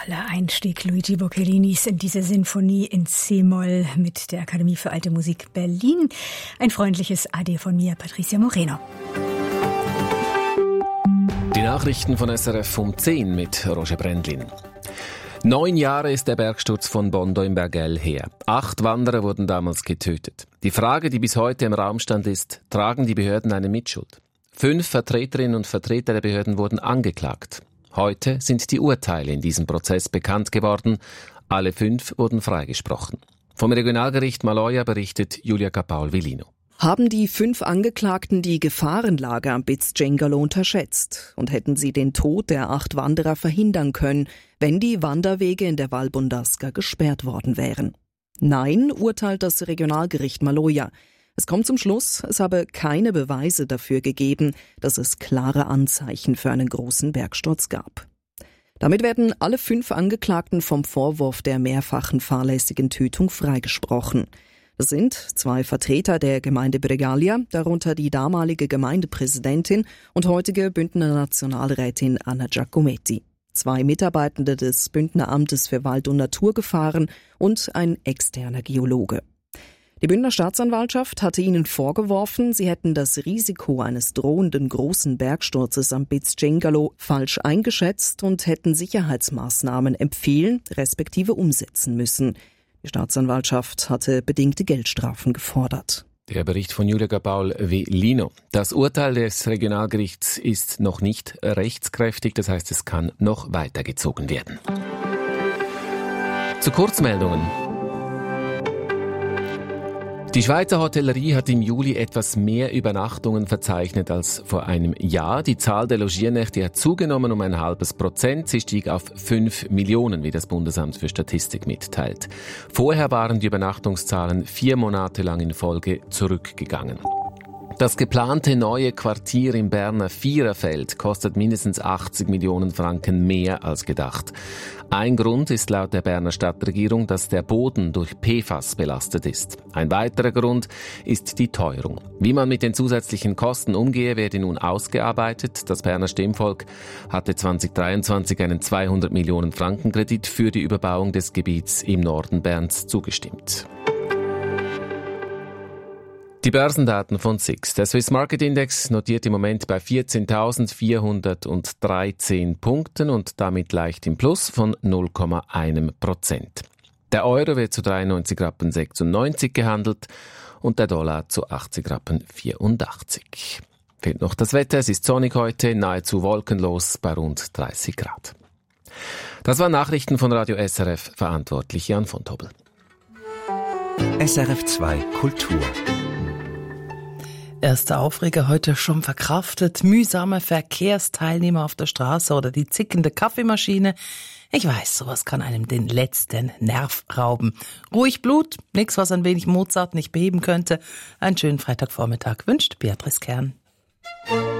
toller Einstieg Luigi Boccherinis in diese Sinfonie in C-Moll mit der Akademie für Alte Musik Berlin. Ein freundliches Ade von mir, Patricia Moreno. Die Nachrichten von SRF um 10 mit Roger Brendlin. 9 Jahre ist der Bergsturz von Bondo im Bergell her. 8 Wanderer wurden damals getötet. Die Frage, die bis heute im Raum stand, ist, tragen die Behörden eine Mitschuld? 5 Vertreterinnen und Vertreter der Behörden wurden angeklagt. Heute sind die Urteile in diesem Prozess bekannt geworden. Alle 5 wurden freigesprochen. Vom Regionalgericht Maloja berichtet Julia Capaul-Villino. Haben die 5 Angeklagten die Gefahrenlage am Bitsgengalo unterschätzt und hätten sie den Tod der 8 Wanderer verhindern können, wenn die Wanderwege in der Val Bondasca gesperrt worden wären? Nein, urteilt das Regionalgericht Maloja. Es kommt zum Schluss, es habe keine Beweise dafür gegeben, dass es klare Anzeichen für einen großen Bergsturz gab. Damit werden alle 5 Angeklagten vom Vorwurf der mehrfachen fahrlässigen Tötung freigesprochen. Das sind 2 Vertreter der Gemeinde Bregaglia, darunter die damalige Gemeindepräsidentin und heutige Bündner Nationalrätin Anna Giacometti, 2 Mitarbeitende des Bündner Amtes für Wald- und Naturgefahren und ein externer Geologe. Die Bündner Staatsanwaltschaft hatte ihnen vorgeworfen, sie hätten das Risiko eines drohenden großen Bergsturzes am Bitsgengalo falsch eingeschätzt und hätten Sicherheitsmaßnahmen empfehlen, respektive umsetzen müssen. Die Staatsanwaltschaft hatte bedingte Geldstrafen gefordert. Der Bericht von Julia Capaul-Villino. Das Urteil des Regionalgerichts ist noch nicht rechtskräftig, das heißt, es kann noch weitergezogen werden. Zu Kurzmeldungen. Die Schweizer Hotellerie hat im Juli etwas mehr Übernachtungen verzeichnet als vor einem Jahr. Die Zahl der Logiernächte hat zugenommen um 0,5%. Sie stieg auf 5 Millionen, wie das Bundesamt für Statistik mitteilt. Vorher waren die Übernachtungszahlen 4 Monate lang in Folge zurückgegangen. Das geplante neue Quartier im Berner Viererfeld kostet mindestens 80 Millionen Franken mehr als gedacht. Ein Grund ist laut der Berner Stadtregierung, dass der Boden durch PFAS belastet ist. Ein weiterer Grund ist die Teuerung. Wie man mit den zusätzlichen Kosten umgehe, werde nun ausgearbeitet. Das Berner Stimmvolk hatte 2023 einen 200 Millionen Franken Kredit für die Überbauung des Gebiets im Norden Berns zugestimmt. Die Börsendaten von SIX. Der Swiss Market Index notiert im Moment bei 14.413 Punkten und damit leicht im Plus von 0,1%. Der Euro wird zu 93,96 gehandelt und der Dollar zu 80,84. Fehlt noch das Wetter, es ist sonnig heute, nahezu wolkenlos bei rund 30 Grad. Das waren Nachrichten von Radio SRF, verantwortlich Jan von Tobel. SRF 2 Kultur. Erster Aufreger heute schon verkraftet, mühsame Verkehrsteilnehmer auf der Straße oder die zickende Kaffeemaschine. Ich weiß, sowas kann einem den letzten Nerv rauben. Ruhig Blut, nix, was ein wenig Mozart nicht beheben könnte. Einen schönen Freitagvormittag wünscht Beatrice Kern.